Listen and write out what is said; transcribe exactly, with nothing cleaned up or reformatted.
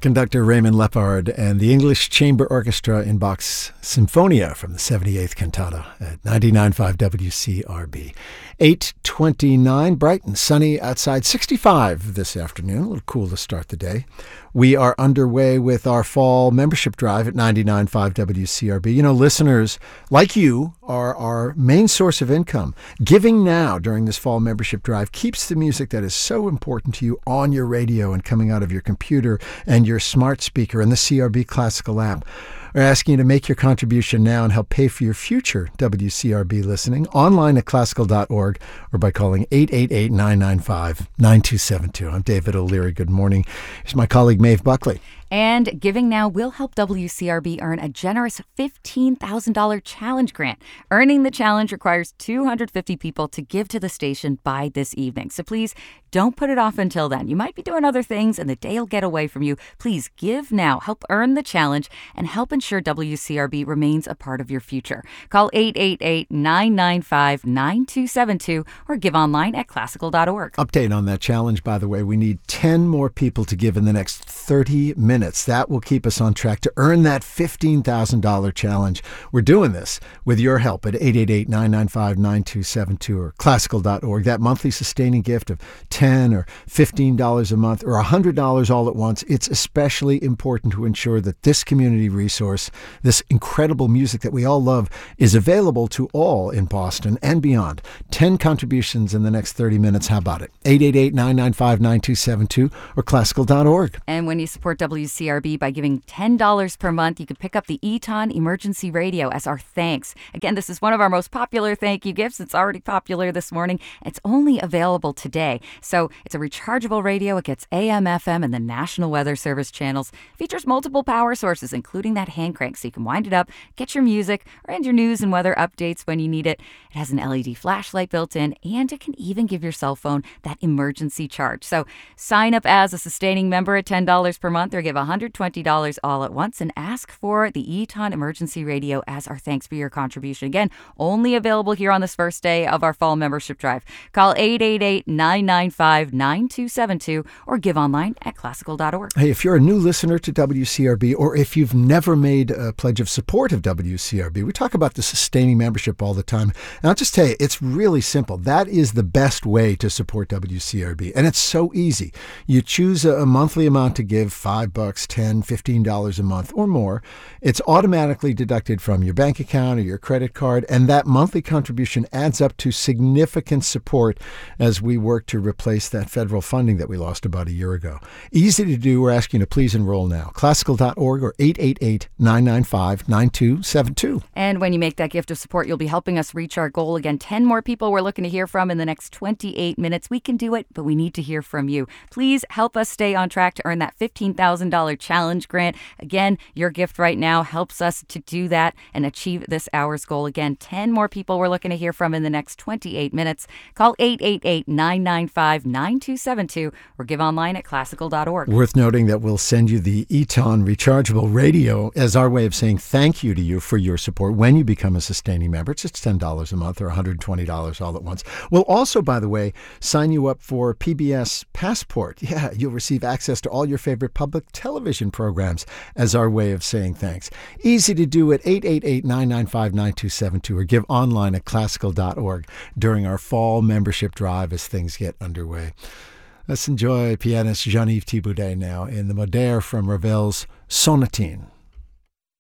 Conductor Raymond Lepard and the English Chamber Orchestra in Bach's Symphonia from the seventy-eighth Cantata at ninety-nine point five W C R B. eight twenty-nine, bright and sunny outside, sixty-five this afternoon. A little cool to start the day. We are underway with our fall membership drive at ninety-nine point five W C R B. You know, listeners like you are our main source of income. Giving now during this fall membership drive keeps the music that is so important to you on your radio and coming out of your computer and your smart speaker and the C R B Classical app. We're asking you to make your contribution now and help pay for your future W C R B listening online at classical dot org or by calling eight eight eight, nine nine five, nine two seven two. I'm David O'Leary. Good morning. Here's my colleague, Maeve Buckley. And Giving Now will help W C R B earn a generous fifteen thousand dollars challenge grant. Earning the challenge requires two hundred fifty people to give to the station by this evening. So please don't put it off until then. You might be doing other things and the day will get away from you. Please give now. Help earn the challenge and help ensure W C R B remains a part of your future. Call eight eight eight, nine nine five, nine two seven two or give online at classical dot org. Update on that challenge, by the way. We need ten more people to give in the next thirty minutes. That will keep us on track to earn that fifteen thousand dollars challenge. We're doing this with your help at eight eight eight, nine nine five, nine two seven two or classical dot org. That monthly sustaining gift of ten dollars or fifteen dollars a month or one hundred dollars all at once. It's especially important to ensure that this community resource, this incredible music that we all love, is available to all in Boston and beyond. ten contributions in the next thirty minutes. How about it? eight eight eight, nine nine five, nine two seven two or classical dot org. And when you support W C R B by giving ten dollars per month, you can pick up the Eton Emergency Radio as our thanks. Again, this is one of our most popular thank you gifts. It's already popular this morning. It's only available today. So it's a rechargeable radio. It gets A M, F M, and the National Weather Service channels. Features multiple power sources, including that hand crank, so you can wind it up, get your music, and your news and weather updates when you need it. It has an L E D flashlight built in, and it can even give your cell phone that emergency charge. So sign up as a sustaining member at ten dollars per month or give one hundred twenty dollars all at once and ask for the Eton Emergency Radio as our thanks for your contribution. Again, only available here on this first day of our fall membership drive. Call eight eight eight, nine nine five, nine two seven two or give online at classical dot org. Hey, if you're a new listener to W C R B or if you've never made a pledge of support of W C R B, we talk about the sustaining membership all the time. And I'll just tell you, it's really simple. That is the best way to support W C R B. And it's so easy. You choose a monthly amount to give, five bucks, ten, fifteen dollars a month or more. It's automatically deducted from your bank account or your credit card, and that monthly contribution adds up to significant support as we work to replace that federal funding that we lost about a year ago. Easy to do. We're asking you to please enroll now. classical dot org or eight eight eight, nine nine five, nine two seven two. And when you make that gift of support, you'll be helping us reach our goal. Again, ten more people we're looking to hear from in the next twenty-eight minutes. We can do it, but we need to hear from you. Please help us stay on track to earn that fifteen thousand dollars challenge grant. Again, your gift right now helps us to do that and achieve this hour's goal. Again, ten more people we're looking to hear from in the next twenty-eight minutes. Call eight eight eight, nine nine five, nine two seven two or give online at classical dot org. Worth noting that we'll send you the Eton rechargeable radio as our way of saying thank you to you for your support when you become a sustaining member. It's just ten dollars a month or one hundred twenty dollars all at once. We'll also, by the way, sign you up for P B S Passport. Yeah, you'll receive access to all your favorite public television programs as our way of saying thanks. Easy to do at eight eight eight, nine nine five, nine two seven two or give online at classical dot org during our fall membership drive as things get underway. Let's enjoy pianist Jean-Yves Thibaudet now in the Modere from Ravel's Sonatine.